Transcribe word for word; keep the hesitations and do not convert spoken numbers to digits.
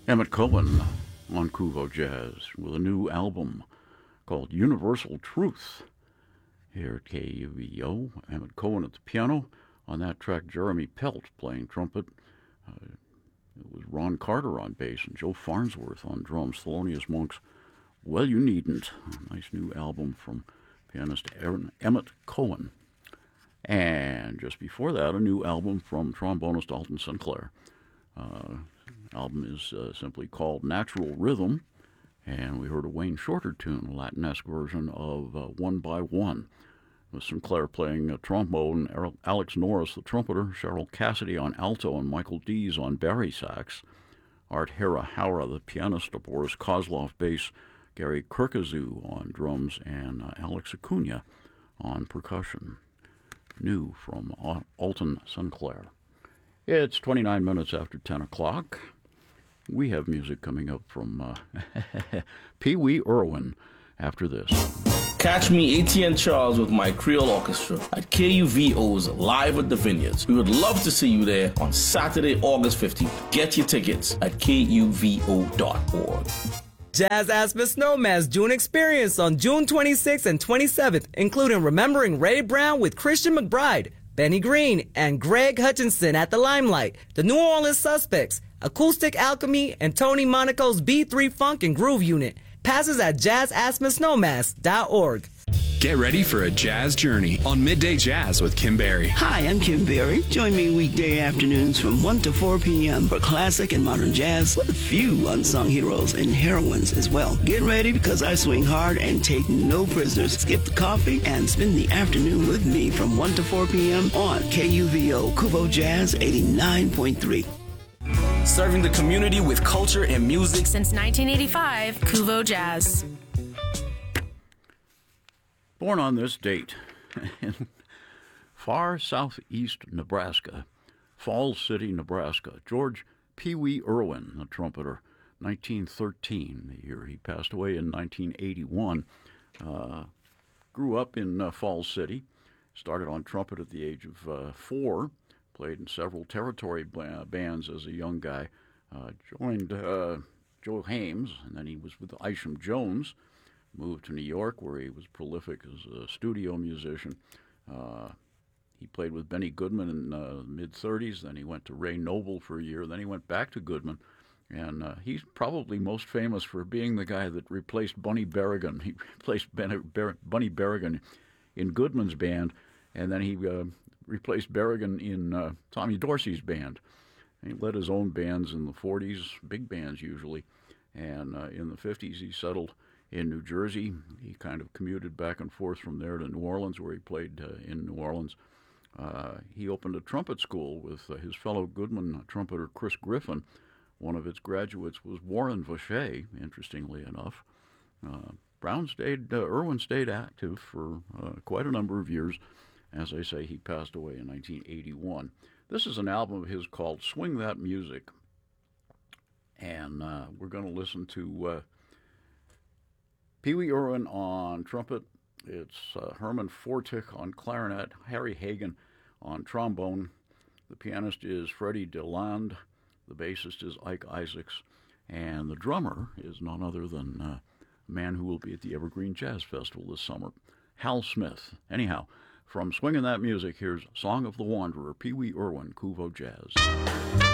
Emmett Cohen on Kuvo Jazz with a new album called Universal Truth here at K U V O. Emmett Cohen at the piano. On that track, Jeremy Pelt playing trumpet. Uh, it was Ron Carter on bass and Joe Farnsworth on drums. Thelonious Monk's Well You Needn't. A nice new album from pianist Aaron Emmett Cohen. And just before that, a new album from trombonist Alton Sinclair. Uh, album is uh, simply called Natural Rhythm, and we heard a Wayne Shorter tune, a Latin-esque version of uh, One by One, with Sinclair playing uh, trombone, and Alex Norris, the trumpeter, Cheryl Cassidy on alto, and Michael Dees on bari sax, Art Hara-Hara, the pianist, Boris Kozlov bass, Gary Kirkazoo on drums, and uh, Alex Acuna on percussion. New from Alton Sinclair. It's twenty-nine minutes after ten o'clock. We have music coming up from uh, Pee Wee Irwin after this. Catch me, A T N Charles, with my Creole Orchestra at K U V O's Live at the Vineyards. We would love to see you there on Saturday, August fifteenth. Get your tickets at K U V O dot org. Jazz Aspen Snowman's June experience on June twenty-sixth and twenty-seventh, including Remembering Ray Brown with Christian McBride, Benny Green, and Greg Hutchinson at the Limelight, the New Orleans Suspects, Acoustic Alchemy, and Tony Monaco's B three Funk and Groove Unit. Passes at jazz aspen snowmass dot org. Get ready for a jazz journey on Midday Jazz with Kim Berry. Hi, I'm Kim Berry. Join me weekday afternoons from one to four p.m. for classic and modern jazz with a few unsung heroes and heroines as well. Get ready because I swing hard and take no prisoners. Skip the coffee and spend the afternoon with me from one to four p.m. on K U V O Kuvo Jazz eighty-nine point three. Serving the community with culture and music since nineteen eighty-five, Kuvo Jazz. Born on this date in far southeast Nebraska, Falls City, Nebraska, George Pee Wee Irwin, the trumpeter, nineteen thirteen, the year he passed away in nineteen eighty-one. Uh, grew up in uh, Falls City, started on trumpet at the age of uh, four, played in several territory bands as a young guy, uh, joined uh, Joe Hames, and then he was with Isham Jones, moved to New York where he was prolific as a studio musician. Uh, he played with Benny Goodman in the uh, mid-thirties, then he went to Ray Noble for a year, then he went back to Goodman, and uh, he's probably most famous for being the guy that replaced Bunny Berrigan. He replaced ben- Ber- Bunny Berrigan in Goodman's band, and then he uh, replaced Berrigan in uh, Tommy Dorsey's band. And he led his own bands in the forties, big bands usually, and uh, in the fifties he settled in New Jersey. He kind of commuted back and forth from there to New Orleans, where he played uh, in New Orleans. Uh, he opened a trumpet school with uh, his fellow Goodman trumpeter Chris Griffin. One of its graduates was Warren Vacher, interestingly enough. Uh, Brown stayed, uh, Irwin stayed active for uh, quite a number of years. As I say, he passed away in nineteen eighty-one. This is an album of his called Swing That Music. And uh, we're going to listen to uh, Pee Wee Irwin on trumpet. It's uh, Herman Fortick on clarinet, Harry Hagen on trombone. The pianist is Freddie DeLand. The bassist is Ike Isaacs. And the drummer is none other than uh, a man who will be at the Evergreen Jazz Festival this summer, Hal Smith. Anyhow, from Swingin' That Music, here's Song of the Wanderer, Pee Wee Irwin, Kuvo Jazz.